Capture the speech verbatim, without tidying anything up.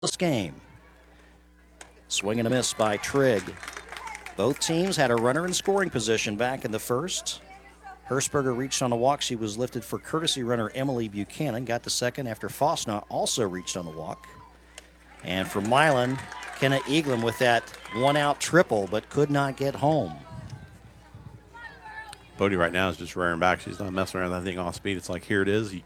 this game. Swing and a miss by Trigg. Both teams had a runner in scoring position back in the first. Hershberger reached on a walk. She was lifted for courtesy runner Emily Buchanan. Got to second after Fosna also reached on the walk. And for Milan, Kenna Eaglin with that one-out triple, but could not get home. Bodie right now is just rearing back. She's not messing around with that thing off speed. It's like, here it is. You